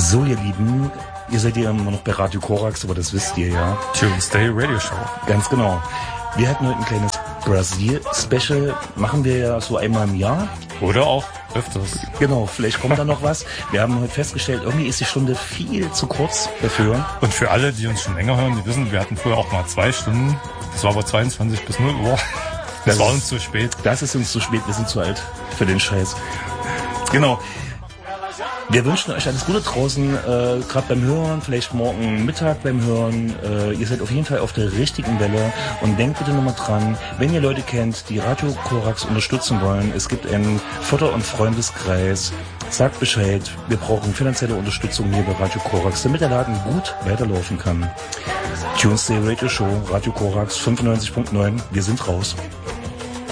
So, ihr Lieben, ihr seid ja immer noch bei Radio Korax, aber das wisst ihr ja. Tuesday Radio Show. Ganz genau. Wir hatten heute ein kleines Brasil-Special, machen wir ja so einmal im Jahr. Oder auch öfters. Genau, vielleicht kommt da noch was. Wir haben heute festgestellt, irgendwie ist die Stunde viel zu kurz dafür. Und für alle, die uns schon länger hören, die wissen, wir hatten früher auch mal 2 Stunden. Das war aber 22 bis 0 Uhr. Das war uns zu spät. Das ist uns zu spät, wir sind zu alt für den Scheiß. Genau. Wir wünschen euch alles Gute draußen, gerade beim Hören, vielleicht morgen Mittag beim Hören. Ihr seid auf jeden Fall auf der richtigen Welle und denkt bitte nochmal dran, wenn ihr Leute kennt, die Radio Korax unterstützen wollen, es gibt einen Förder- und Freundeskreis, sagt Bescheid, wir brauchen finanzielle Unterstützung hier bei Radio Korax, damit der Laden gut weiterlaufen kann. Tuesday Radio Show, Radio Korax 95.9, wir sind raus.